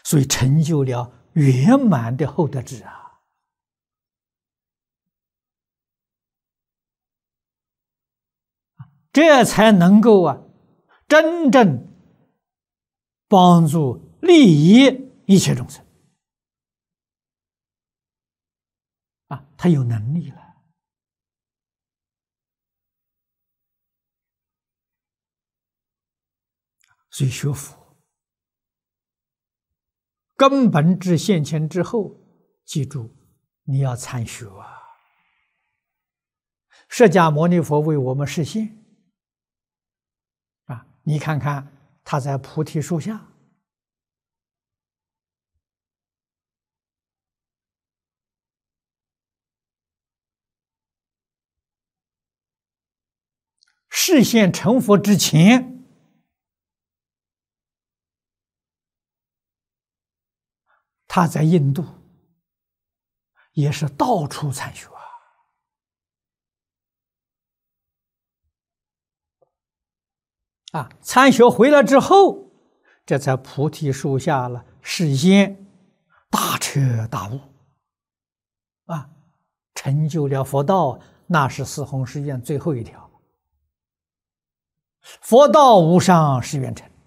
所以成就了圆满的厚德智啊！这才能够真正帮助利益一切众生他有能力了。所以学佛根本至现前之后，记住你要参学啊！释迦牟尼佛为我们示现你看看他在菩提树下，示现成佛之前，他在印度也是到处参学参学回来之后，这才菩提树下了示现大彻大悟成就了佛道，那是四弘誓愿最后一条。佛道无上誓愿成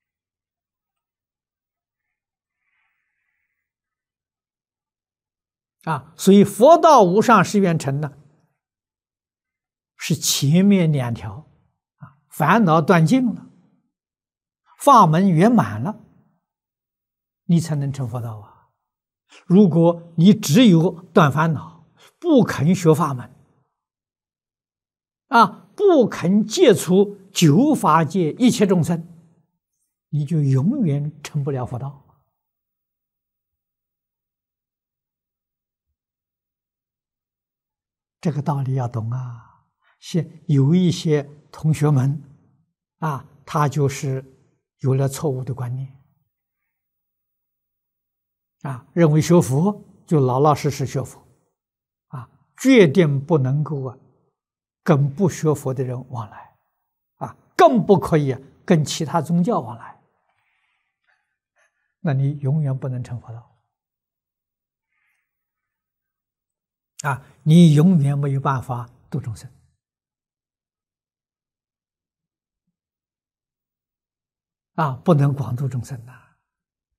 所以佛道无上誓愿成呢，是前面两条烦恼断尽了，法门圆满了，你才能成佛道如果你只有断烦恼，不肯学法门不肯接触九法界一切众生，你就永远成不了佛道。这个道理要懂有一些同学们他就是有了错误的观念认为学佛就老老实实学佛决定不能够跟不学佛的人往来更不可以跟其他宗教往来，那你永远不能成佛道你永远没有办法度众生不能广度众生